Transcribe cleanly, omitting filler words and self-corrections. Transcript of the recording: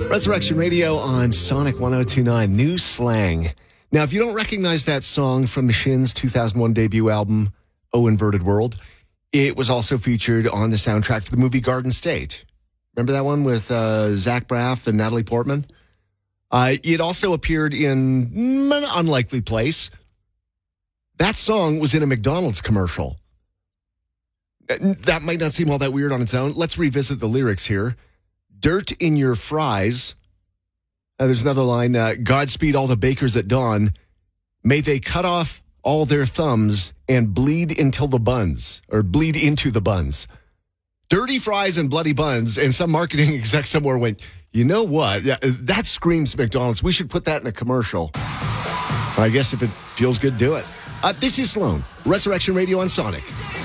Resurrection Radio on Sonic 102.9, new slang. Now, if you don't recognize that song from the Shins' 2001 debut album, Oh Inverted World, it was also featured on the soundtrack for the movie Garden State. Remember that one with Zach Braff and Natalie Portman? It also appeared in an unlikely place. That song was in a McDonald's commercial. That might not seem all that weird on its own. Let's revisit the lyrics here. Dirt in your fries. There's another line. Godspeed all the bakers at dawn. May they cut off all their thumbs and bleed into the buns. Dirty fries and bloody buns. And some marketing exec somewhere went, you know what? That screams McDonald's. We should put that in a commercial. I guess if it feels good, do it. This is Sloan. Resurrection Radio on Sonic.